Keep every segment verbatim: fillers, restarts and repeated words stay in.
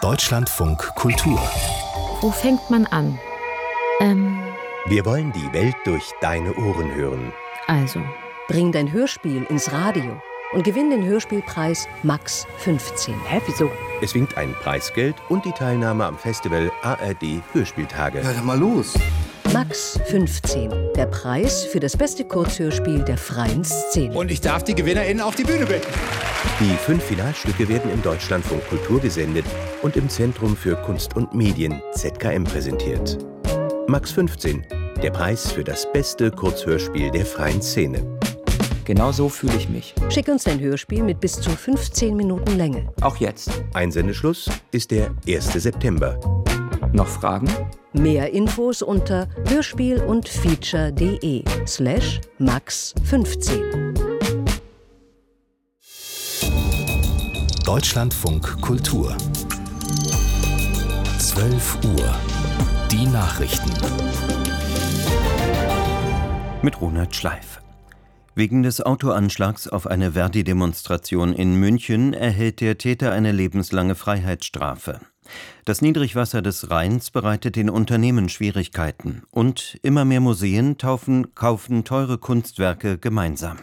Deutschlandfunk Kultur. Wo fängt man an? Ähm, Wir wollen die Welt durch deine Ohren hören. also, Bring dein Hörspiel ins Radio und gewinn den Hörspielpreis Max fünfzehn. hä, wieso? Es winkt ein Preisgeld und die Teilnahme am Festival A R D Hörspieltage. Ja, dann mal los. Max fünfzehn, der Preis für das beste Kurzhörspiel der freien Szene. Und ich darf die GewinnerInnen auf die Bühne bitten. Die fünf Finalstücke werden im Deutschlandfunk Kultur gesendet und im Zentrum für Kunst und Medien Z K M präsentiert. Max fünfzehn, der Preis für das beste Kurzhörspiel der freien Szene. Genau so fühle ich mich. Schick uns dein Hörspiel mit bis zu fünfzehn Minuten Länge. Auch jetzt. Einsendeschluss ist der erste September. Noch Fragen? Mehr Infos unter hörspiel und feature.de slash max fünfzehn. Deutschlandfunk Kultur. zwölf Uhr. Die Nachrichten. Mit Ronald Schleif. Wegen des Autoanschlags auf eine Verdi-Demonstration in München erhält der Täter eine lebenslange Freiheitsstrafe. Das Niedrigwasser des Rheins bereitet den Unternehmen Schwierigkeiten und immer mehr Museen taufen, kaufen teure Kunstwerke gemeinsam.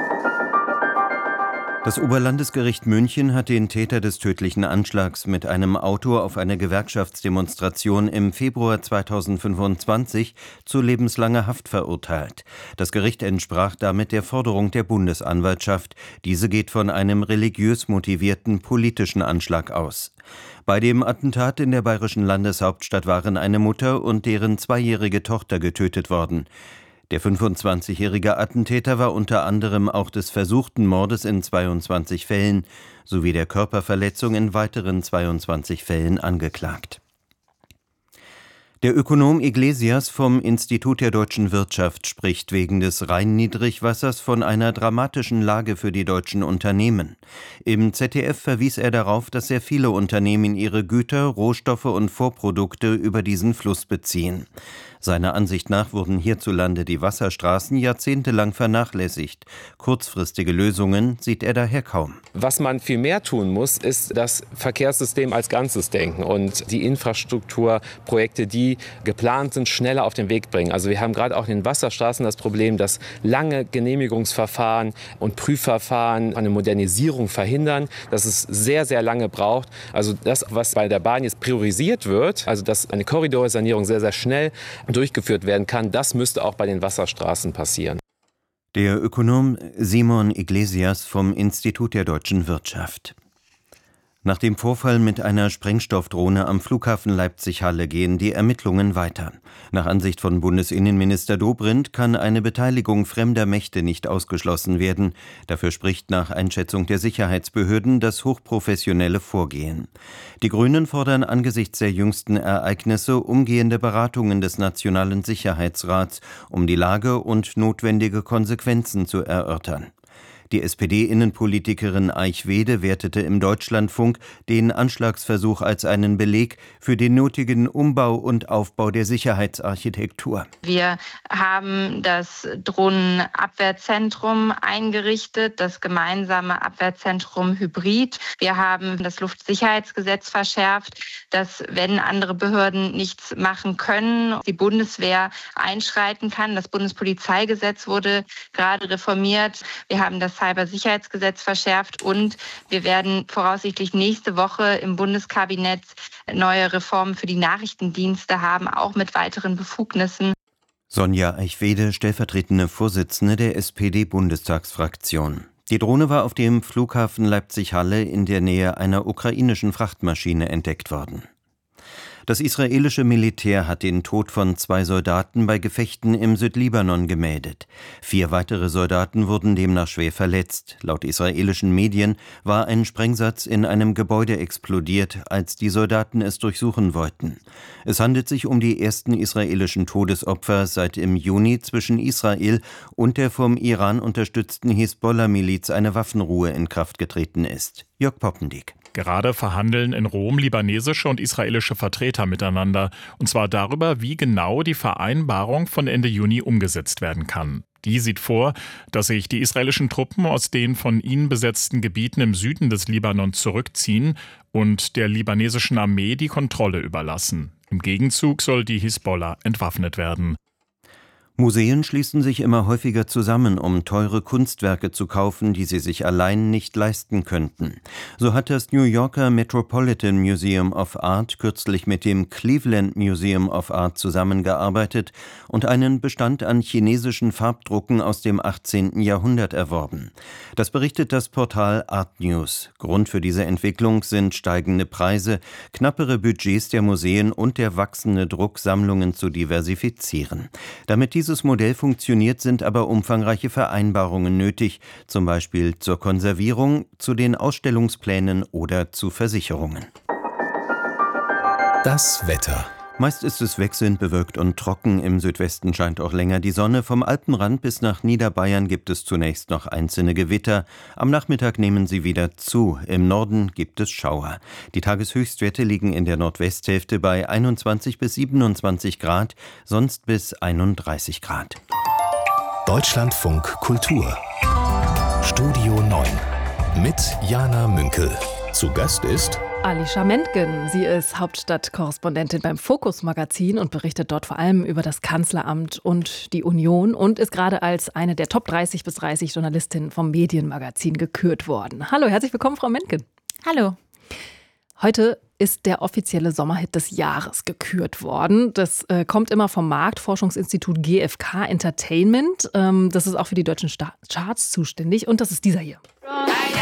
Das Oberlandesgericht München hat den Täter des tödlichen Anschlags mit einem Auto auf eine Gewerkschaftsdemonstration im Februar zweitausendfünfundzwanzig zu lebenslanger Haft verurteilt. Das Gericht entsprach damit der Forderung der Bundesanwaltschaft. Diese geht von einem religiös motivierten politischen Anschlag aus. Bei dem Attentat in der bayerischen Landeshauptstadt waren eine Mutter und deren zweijährige Tochter getötet worden. Der fünfundzwanzigjährige Attentäter war unter anderem auch des versuchten Mordes in zweiundzwanzig Fällen sowie der Körperverletzung in weiteren zweiundzwanzig Fällen angeklagt. Der Ökonom Iglesias vom Institut der deutschen Wirtschaft spricht wegen des Rhein-Niedrigwassers von einer dramatischen Lage für die deutschen Unternehmen. Im Z D F verwies er darauf, dass sehr viele Unternehmen ihre Güter, Rohstoffe und Vorprodukte über diesen Fluss beziehen. Seiner Ansicht nach wurden hierzulande die Wasserstraßen jahrzehntelang vernachlässigt. Kurzfristige Lösungen sieht er daher kaum. Was man viel mehr tun muss, ist das Verkehrssystem als Ganzes denken und die Infrastrukturprojekte, die geplant sind, schneller auf den Weg bringen. Also wir haben gerade auch in den Wasserstraßen das Problem, dass lange Genehmigungsverfahren und Prüfverfahren eine Modernisierung verhindern, dass es sehr, sehr lange braucht. Also das, was bei der Bahn jetzt priorisiert wird, also dass eine Korridorsanierung sehr, sehr schnell durchgeführt werden kann, das müsste auch bei den Wasserstraßen passieren. Der Ökonom Simon Iglesias vom Institut der deutschen Wirtschaft. Nach dem Vorfall mit einer Sprengstoffdrohne am Flughafen Leipzig-Halle gehen die Ermittlungen weiter. Nach Ansicht von Bundesinnenminister Dobrindt kann eine Beteiligung fremder Mächte nicht ausgeschlossen werden. Dafür spricht nach Einschätzung der Sicherheitsbehörden das hochprofessionelle Vorgehen. Die Grünen fordern angesichts der jüngsten Ereignisse umgehende Beratungen des Nationalen Sicherheitsrats, um die Lage und notwendige Konsequenzen zu erörtern. Die S P D-Innenpolitikerin Eichwede wertete im Deutschlandfunk den Anschlagsversuch als einen Beleg für den nötigen Umbau und Aufbau der Sicherheitsarchitektur. Wir haben das Drohnenabwehrzentrum eingerichtet, das gemeinsame Abwehrzentrum Hybrid. Wir haben das Luftsicherheitsgesetz verschärft, dass, wenn andere Behörden nichts machen können, die Bundeswehr einschreiten kann. Das Bundespolizeigesetz wurde gerade reformiert. Wir haben das Cybersicherheitsgesetz verschärft und wir werden voraussichtlich nächste Woche im Bundeskabinett neue Reformen für die Nachrichtendienste haben, auch mit weiteren Befugnissen. Sonja Eichwede, stellvertretende Vorsitzende der S P D-Bundestagsfraktion. Die Drohne war auf dem Flughafen Leipzig-Halle in der Nähe einer ukrainischen Frachtmaschine entdeckt worden. Das israelische Militär hat den Tod von zwei Soldaten bei Gefechten im Südlibanon gemeldet. Vier weitere Soldaten wurden demnach schwer verletzt. Laut israelischen Medien war ein Sprengsatz in einem Gebäude explodiert, als die Soldaten es durchsuchen wollten. Es handelt sich um die ersten israelischen Todesopfer seit im Juni zwischen Israel und der vom Iran unterstützten Hisbollah-Miliz eine Waffenruhe in Kraft getreten ist. Jörg Poppendiek. Gerade verhandeln in Rom libanesische und israelische Vertreter miteinander, und zwar darüber, wie genau die Vereinbarung von Ende Juni umgesetzt werden kann. Die sieht vor, dass sich die israelischen Truppen aus den von ihnen besetzten Gebieten im Süden des Libanon zurückziehen und der libanesischen Armee die Kontrolle überlassen. Im Gegenzug soll die Hisbollah entwaffnet werden. Museen schließen sich immer häufiger zusammen, um teure Kunstwerke zu kaufen, die sie sich allein nicht leisten könnten. So hat das New Yorker Metropolitan Museum of Art kürzlich mit dem Cleveland Museum of Art zusammengearbeitet und einen Bestand an chinesischen Farbdrucken aus dem achtzehnten Jahrhundert erworben. Das berichtet das Portal Art News. Grund für diese Entwicklung sind steigende Preise, knappere Budgets der Museen und der wachsende Druck, Sammlungen zu diversifizieren. Damit die Dieses Modell funktioniert, sind aber umfangreiche Vereinbarungen nötig, zum Beispiel zur Konservierung, zu den Ausstellungsplänen oder zu Versicherungen. Das Wetter. Meist ist es wechselnd bewölkt und trocken, im Südwesten scheint auch länger die Sonne. Vom Alpenrand bis nach Niederbayern gibt es zunächst noch einzelne Gewitter. Am Nachmittag nehmen sie wieder zu. Im Norden gibt es Schauer. Die Tageshöchstwerte liegen in der Nordwesthälfte bei einundzwanzig bis siebenundzwanzig Grad, sonst bis einunddreißig Grad. Deutschlandfunk Kultur. Studio neun mit Jana Münkel. Zu Gast ist Alicia Mentgen. Sie ist Hauptstadtkorrespondentin beim Fokus-Magazin und berichtet dort vor allem über das Kanzleramt und die Union und ist gerade als eine der Top dreißig bis dreißig Journalistinnen vom Medienmagazin gekürt worden. Hallo, herzlich willkommen, Frau Mentgen. Hallo. Heute ist der offizielle Sommerhit des Jahres gekürt worden. Das äh, kommt immer vom Marktforschungsinstitut G F K Entertainment. Ähm, das ist auch für die deutschen Sta- Charts zuständig und das ist dieser hier.